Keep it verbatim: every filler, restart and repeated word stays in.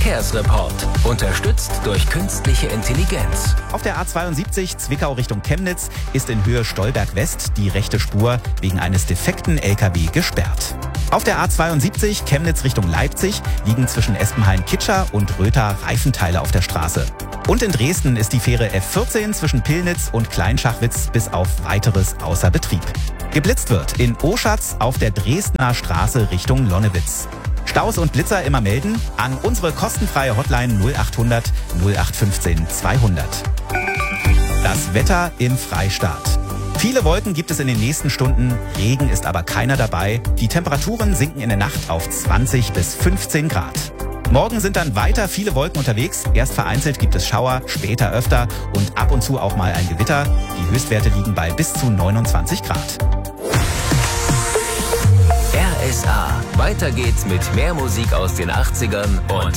Verkehrsreport. Unterstützt durch künstliche Intelligenz. Auf der A zweiundsiebzig Zwickau Richtung Chemnitz ist in Höhe Stolberg West die rechte Spur wegen eines defekten L K W gesperrt. Auf der A zweiundsiebzig Chemnitz Richtung Leipzig liegen zwischen Espenhain-Kitscher und Röther Reifenteile auf der Straße. Und in Dresden ist die Fähre F vierzehn zwischen Pillnitz und Kleinschachwitz bis auf Weiteres außer Betrieb. Geblitzt wird in Oschatz auf der Dresdner Straße Richtung Lonnewitz. Staus und Blitzer immer melden an unsere kostenfreie Hotline null achthundert null acht fünfzehn zweihundert. Das Wetter im Freistaat. Viele Wolken gibt es in den nächsten Stunden, Regen ist aber keiner dabei. Die Temperaturen sinken in der Nacht auf zwanzig bis fünfzehn Grad. Morgen sind dann weiter viele Wolken unterwegs. Erst vereinzelt gibt es Schauer, später öfter und ab und zu auch mal ein Gewitter. Die Höchstwerte liegen bei bis zu neunundzwanzig Grad. R S A. Weiter geht's mit mehr Musik aus den achtzigern und